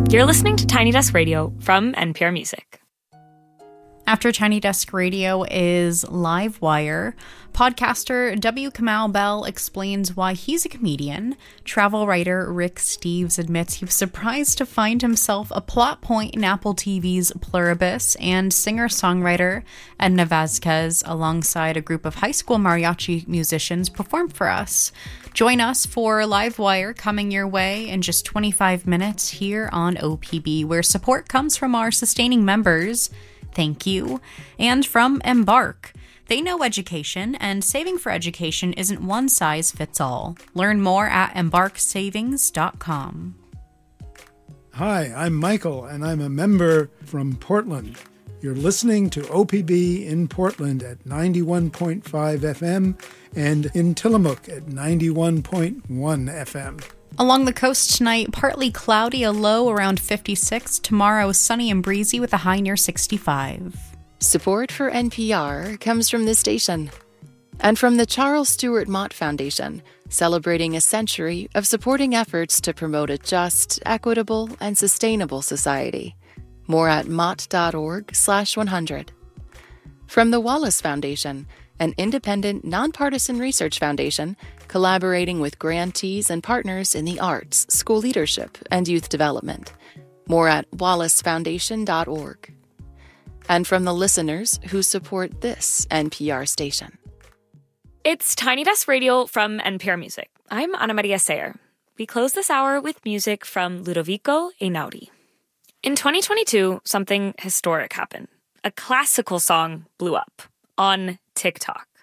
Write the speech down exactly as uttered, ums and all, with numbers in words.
You're listening to Tiny Desk Radio from N P R Music. After Tiny Desk Radio is Livewire. Podcaster W. Kamau Bell explains why he's a comedian. Travel writer Rick Steves admits he was surprised to find himself a plot point in Apple T V's Pluribus. And singer-songwriter Edna Vasquez, alongside a group of high school mariachi musicians, performed for us. Join us for Livewire, coming your way in just twenty-five minutes here on O P B, where support comes from our sustaining members. Thank you. And from Embark. They know education, and saving for education isn't one size fits all. Learn more at embark savings dot com. Hi, I'm Michael, and I'm a member from Portland. You're listening to O P B in Portland at ninety-one point five F M and in Tillamook at ninety-one point one F M. Along the coast tonight, partly cloudy, a low around fifty-six. Tomorrow, sunny and breezy with a high near sixty-five. Support for N P R comes from this station and from the Charles Stewart Mott Foundation, celebrating a century of supporting efforts to promote a just, equitable, and sustainable society. More at mott.org slash 100. From the Wallace Foundation, an independent, nonpartisan research foundation collaborating with grantees and partners in the arts, school leadership, and youth development. More at wallace foundation dot org. And from the listeners who support this N P R station. It's Tiny Desk Radio from N P R Music. I'm Ana Maria Sayer. We close this hour with music from Ludovico Einaudi. In twenty twenty-two, something historic happened. A classical song blew up on TikTok.